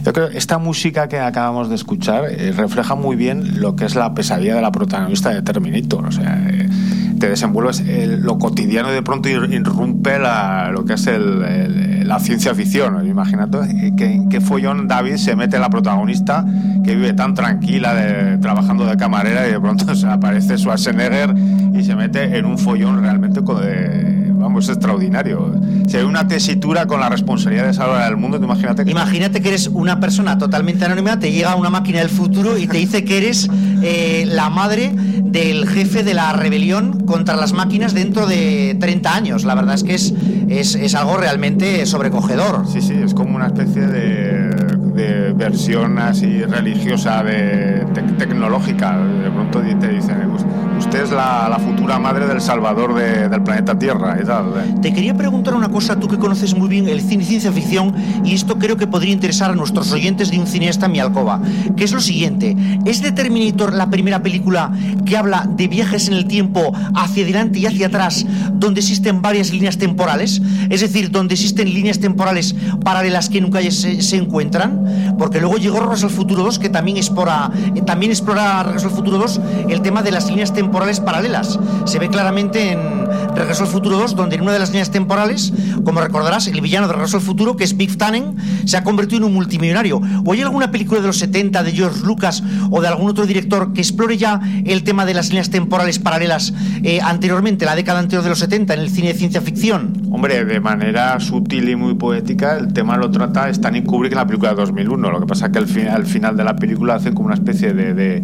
Yo creo que esta música que acabamos de escuchar refleja muy bien lo que es la pesadilla de la protagonista de Terminator. O sea, te desenvuelves lo cotidiano y de pronto irrumpe lo que es la ciencia ficción. Imagínate en qué follón David se mete la protagonista que vive tan tranquila trabajando de camarera y de pronto se aparece Schwarzenegger y se mete en un follón realmente vamos, extraordinario. Si hay una tesitura con la responsabilidad de salvar al mundo, imagínate que eres una persona totalmente anónima, te llega una máquina del futuro y te dice que eres la madre del jefe de la rebelión contra las máquinas dentro de 30 años. La verdad es que es algo realmente sobrecogedor. Sí, es como una especie de versión así religiosa, tecnológica. De pronto te dicen, usted es la futura madre del salvador del planeta Tierra y tal. Te quería preguntar una cosa, tú que conoces muy bien el cine y ciencia ficción, y esto creo que podría interesar a nuestros oyentes de Un cineasta en mi alcoba, que es lo siguiente: ¿es de Terminator la primera película que habla de viajes en el tiempo hacia adelante y hacia atrás, donde existen varias líneas temporales? Es decir, donde existen líneas temporales paralelas que nunca se encuentran. Porque luego llegó Regreso al Futuro 2, que también explora Regreso al Futuro 2 el tema de las líneas temporales paralelas. Se ve claramente en Regreso al Futuro 2, donde en una de las líneas temporales, como recordarás, el villano de Regreso al Futuro, que es Biff Tannen, se ha convertido en un multimillonario. ¿O hay alguna película de los 70 de George Lucas o de algún otro director que explore ya el tema de las líneas temporales paralelas anteriormente, la década anterior de los 70, en el cine de ciencia ficción? Hombre, de manera sutil y muy poética, el tema lo trata Stanley Kubrick en la película de 2001. Lo que pasa es que al final de la película hacen como una especie de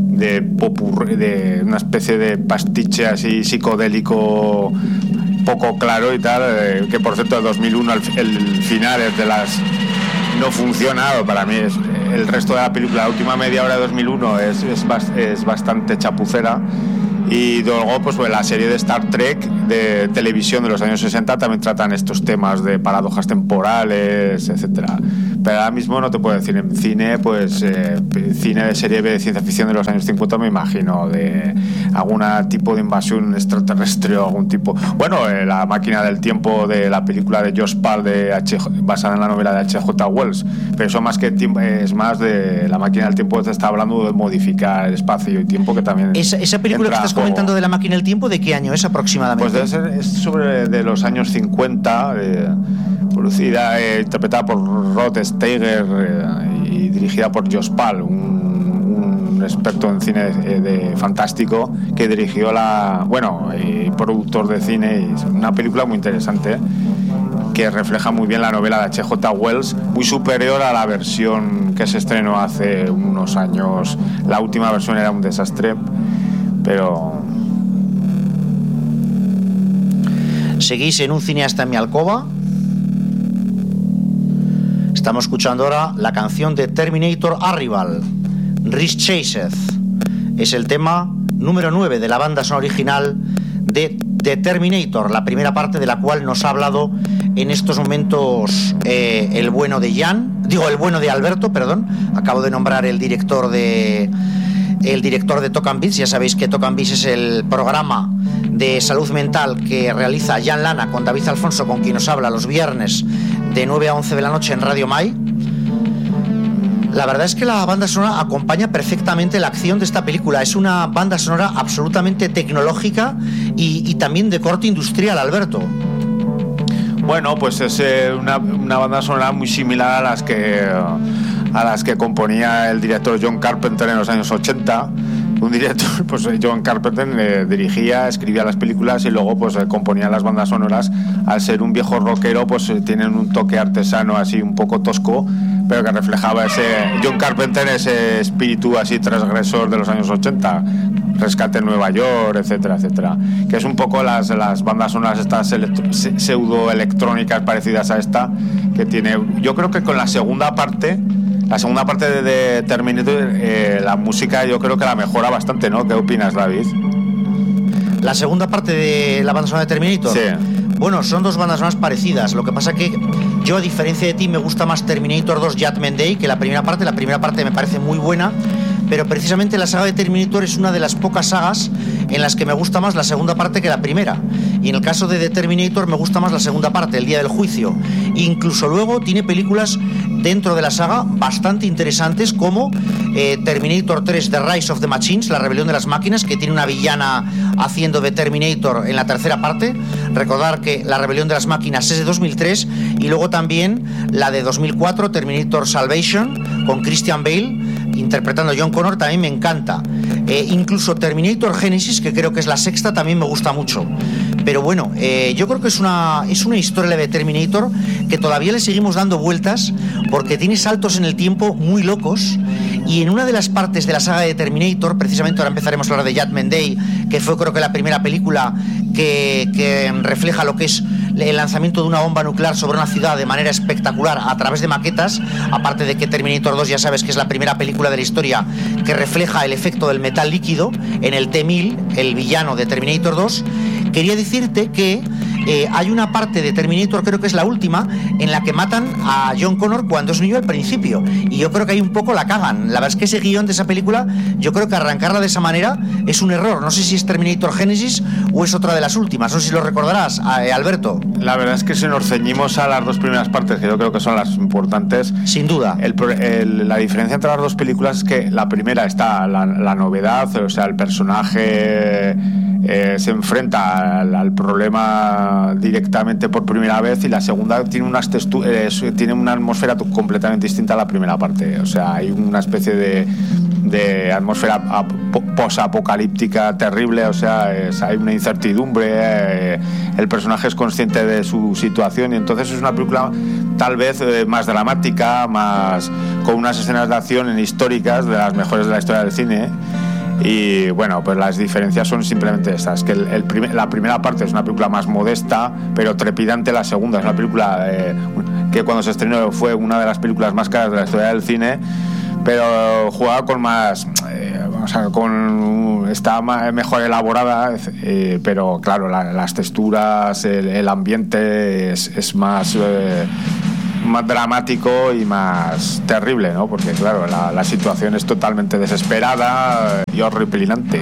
una especie de pastiche así psicodélico poco claro y tal, que por cierto de 2001 el final es de las no funcionado para mí. El resto de la película, la última media hora de 2001 es bastante chapucera. Y luego pues la serie de Star Trek de televisión de los años 60 también tratan estos temas de paradojas temporales, etcétera. Pero ahora mismo no te puedo decir en cine, pues cine de serie B de ciencia ficción de los años 50 me imagino, de algún tipo de invasión extraterrestre o algún tipo. Bueno, la máquina del tiempo de la película de Josh Pal basada en la novela de H.G. Wells, pero eso más que tiempo, es más de la máquina del tiempo, te está hablando de modificar el espacio y tiempo, que también esa película que estás comentando de la máquina del tiempo, ¿de qué año es aproximadamente? Pues es sobre de los años 50, producida, interpretada por Rod Steiger y dirigida por Josh Pal, un experto en cine fantástico que dirigió productor de cine, y es una película muy interesante que refleja muy bien la novela de H.G. Wells, muy superior a la versión que se estrenó hace unos años. La última versión era un desastre, pero... Seguís en Un cineasta en mi alcoba. Estamos escuchando ahora la canción de Terminator Arrival, Risk Chaseth. Es el tema número 9 de la banda sonora original de Terminator, la primera parte de la cual nos ha hablado en estos momentos el bueno de Alberto, perdón. Acabo de nombrar el director de Talk and Biz. Ya sabéis que Talk and Biz es el programa de salud mental que realiza Jan Lana con David Alfonso, con quien nos habla los viernes de 9 a 11 de la noche en Radio Mai. La verdad es que la banda sonora acompaña perfectamente la acción de esta película. Es una banda sonora absolutamente tecnológica y también de corte industrial, Alberto. Bueno, pues es una banda sonora muy similar a las que componía el director John Carpenter en los años 80. Un director, pues John Carpenter dirigía, escribía las películas y luego pues componía las bandas sonoras. Al ser un viejo rockero, pues tienen un toque artesano así un poco tosco, pero que reflejaba John Carpenter, ese espíritu así transgresor de los años 80, Rescate en Nueva York, etcétera, etcétera. Que es un poco las bandas sonoras estas pseudo electrónicas parecidas a esta que tiene. Yo creo que con la segunda parte de Terminator, la música yo creo que la mejora bastante, ¿no? ¿Qué opinas, David? La segunda parte de la banda sonora de Terminator. Sí. Bueno, son dos bandas sonoras parecidas. Lo que pasa que yo, a diferencia de ti, me gusta más Terminator 2 Judgment Day que la primera parte. La primera parte me parece muy buena, pero precisamente la saga de Terminator es una de las pocas sagas en las que me gusta más la segunda parte que la primera. Y en el caso de The Terminator me gusta más la segunda parte, El día del juicio. Incluso luego tiene películas dentro de la saga bastante interesantes, como Terminator 3, The Rise of the Machines, La rebelión de las máquinas, que tiene una villana haciendo de Terminator en la tercera parte. Recordar que La rebelión de las máquinas es de 2003, y luego también la de 2004, Terminator Salvation, con Christian Bale interpretando a John Connor, también me encanta. Incluso Terminator Genesis, que creo que es la sexta, también me gusta mucho. Pero bueno, yo creo que es una historia de Terminator que todavía le seguimos dando vueltas, porque tiene saltos en el tiempo muy locos. Y en una de las partes de la saga de Terminator, precisamente ahora empezaremos a hablar de Judgment Day, que fue creo que la primera película que refleja lo que es el lanzamiento de una bomba nuclear sobre una ciudad de manera espectacular a través de maquetas, aparte de que Terminator 2 ya sabes que es la primera película de la historia que refleja el efecto del metal líquido en el T-1000, el villano de Terminator 2. Quería decirte que hay una parte de Terminator, creo que es la última, en la que matan a John Connor cuando es niño al principio, y yo creo que ahí un poco la cagan. La verdad es que ese guión de esa película, yo creo que arrancarla de esa manera es un error. No sé si es Terminator Genesis o es otra de las últimas, no sé si lo recordarás, Alberto. La verdad es que si nos ceñimos a las dos primeras partes, que yo creo que son las importantes, sin duda, la diferencia entre las dos películas es que la primera está la novedad, o sea, el personaje se enfrenta al problema directamente por primera vez, y la segunda tiene tiene una atmósfera completamente distinta a la primera parte. O sea, hay una especie de atmósfera posapocalíptica terrible. O sea, hay una incertidumbre, el personaje es consciente de su situación, y entonces es una película tal vez más dramática, más con unas escenas de acción históricas, de las mejores de la historia del cine. Y bueno, pues las diferencias son simplemente estas, que la primera parte es una película más modesta pero trepidante. La segunda es una película que cuando se estrenó fue una de las películas más caras de la historia del cine, pero jugaba con más está mejor elaborada, pero claro, las texturas, el ambiente es más dramático y más terrible, ¿no? Porque claro, la situación es totalmente desesperada y horripilante.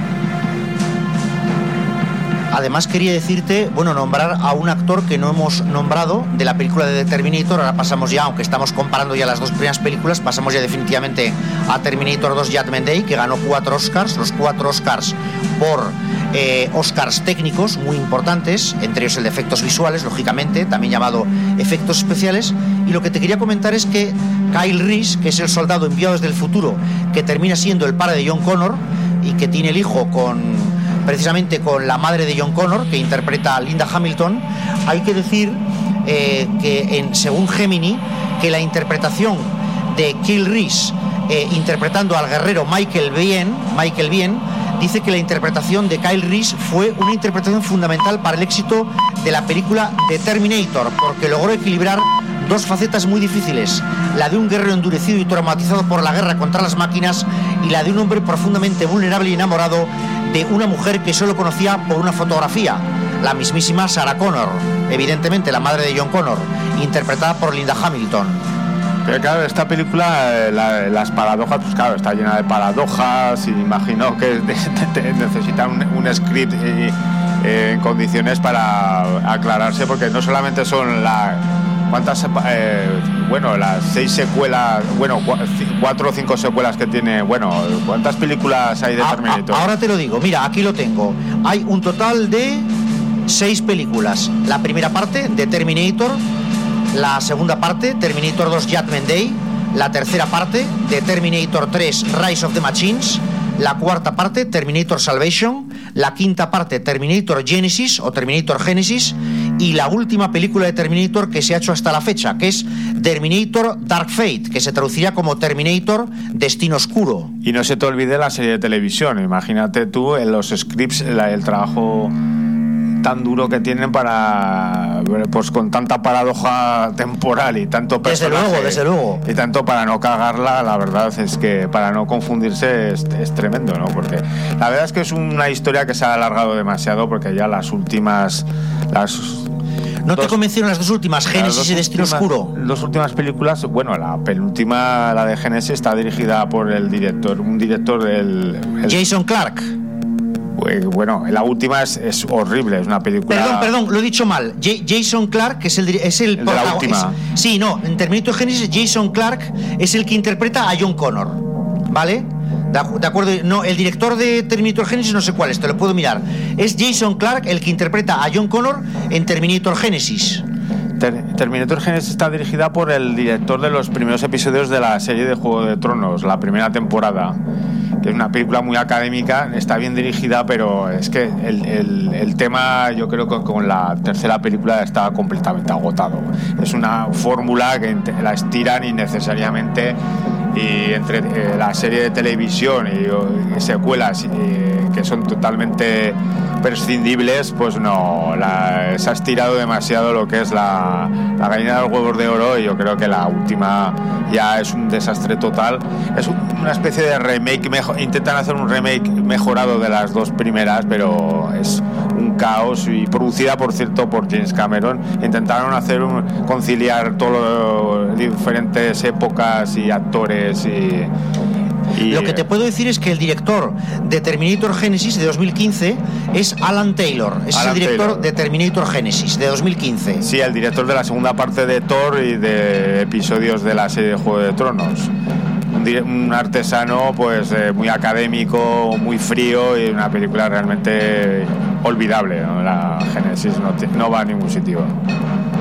Además quería decirte, nombrar a un actor que no hemos nombrado de la película de The Terminator. Ahora pasamos ya, aunque estamos comparando ya las dos primeras películas, pasamos ya definitivamente a Terminator 2 Judgment Day, que ganó 4 Oscars, los 4 Oscars por Oscars técnicos muy importantes, entre ellos el de efectos visuales, lógicamente, también llamado efectos especiales. Y lo que te quería comentar es que Kyle Reese, que es el soldado enviado desde el futuro, que termina siendo el padre de John Connor y que tiene el hijo precisamente con la madre de John Connor, que interpreta a Linda Hamilton. Hay que decir que según Gemini, que la interpretación de Kyle Reese interpretando al guerrero Michael Biehn, dice que la interpretación de Kyle Reese fue una interpretación fundamental para el éxito de la película The Terminator, porque logró equilibrar dos facetas muy difíciles: la de un guerrero endurecido y traumatizado por la guerra contra las máquinas, y la de un hombre profundamente vulnerable y enamorado de una mujer que solo conocía por una fotografía, la mismísima Sarah Connor, evidentemente la madre de John Connor, interpretada por Linda Hamilton. Pero claro, esta película, las paradojas, pues claro, está llena de paradojas, y imagino que necesita un script en condiciones para aclararse, porque no solamente son las 6 secuelas, 4 o 5 secuelas que tiene. ¿Cuántas películas hay de Terminator? Ahora te lo digo, mira, aquí lo tengo. Hay un total de 6 películas. La primera parte de Terminator, la segunda parte, Terminator 2 Judgment Day, la tercera parte de Terminator 3 Rise of the Machines, la cuarta parte Terminator Salvation, la quinta parte Terminator Genesis o Terminator Genesis, y la última película de Terminator que se ha hecho hasta la fecha, que es Terminator Dark Fate, que se traduciría como Terminator Destino Oscuro. Y no se te olvide la serie de televisión. Imagínate tú en los scripts, el trabajo tan duro que tienen para, pues con tanta paradoja temporal y tanto personaje, desde luego, y tanto para no cagarla. La verdad es que para no confundirse es tremendo, ¿no? Porque la verdad es que es una historia que se ha alargado demasiado, porque ya las últimas ¿No te convencieron las dos últimas, Génesis y Destino Oscuro? Las últimas películas, bueno, la penúltima, la de Génesis, está dirigida por un director del... Jason Clarke. Bueno, la última es horrible, es una película... Perdón, lo he dicho mal. Jason Clarke, que es el de la última. Sí, no, en Terminator Génesis, Jason Clarke es el que interpreta a John Connor, ¿vale? De acuerdo, no, el director de Terminator Génesis no sé cuál es, te lo puedo mirar. Es Jason Clarke el que interpreta a John Connor en Terminator Génesis. Terminator Génesis está dirigida por el director de los primeros episodios de la serie de Juego de Tronos, la primera temporada, que es una película muy académica, está bien dirigida, pero es que el tema, yo creo que con la tercera película estaba completamente agotado. Es una fórmula que la estiran innecesariamente, y entre la serie de televisión y secuelas que son totalmente prescindibles, pues no, se ha estirado demasiado lo que es la gallina de los huevos de oro, y yo creo que la última ya es un desastre total. Es una especie de remake, intentan hacer un remake mejorado de las dos primeras, pero es un caos, y producida, por cierto, por James Cameron. Intentaron conciliar todo, diferentes épocas y actores y lo que te puedo decir es que el director de Terminator Génesis de 2015 es Alan Taylor. Es el director de Terminator Génesis de 2015. Sí, el director de la segunda parte de Thor y de episodios de la serie de Juego de Tronos. Un artesano, pues muy académico, muy frío, y una película realmente olvidable, ¿no? La Génesis no va a ningún sitio.